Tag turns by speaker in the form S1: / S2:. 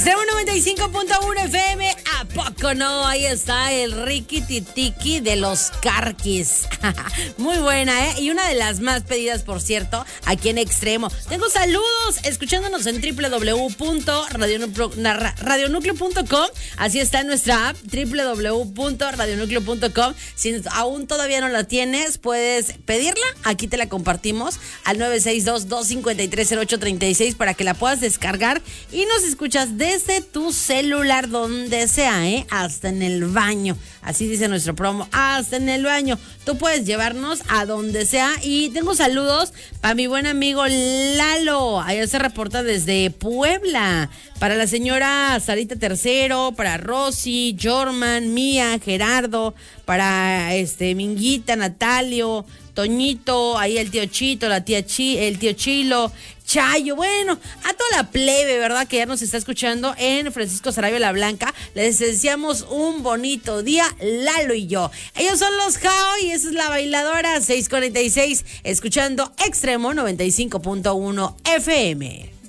S1: Extremo 95.1 FM, ¿a poco no? Ahí está el Ricky Titiki de los Carquis. Muy buena, ¿eh? Y una de las más pedidas, por cierto, aquí en Extremo. Tengo saludos escuchándonos en www.radionucleo.com. Así está en nuestra app, www.radionucleo.com. Si aún todavía no la tienes, puedes pedirla. Aquí te la compartimos al 962-253-0836 para que la puedas descargar y nos escuchas desde tu celular, donde sea, hasta en el baño. Así dice nuestro promo, hasta en el baño. Tú puedes llevarnos a donde sea. Y tengo saludos para mi buen amigo Lalo. Allá se reporta desde Puebla. Para la señora Sarita Tercero, para Rosy, Jorman, Mía, Gerardo, para Minguita, Natalio, Toñito, ahí el tío Chito, la tía el tío Chilo, Chayo, bueno, a toda la plebe, ¿verdad? Que ya nos está escuchando en Francisco Sarabia La Blanca. Les deseamos un bonito día, Lalo y yo. Ellos son los Jao y esa es la bailadora 646, escuchando Extremo 95.1 FM.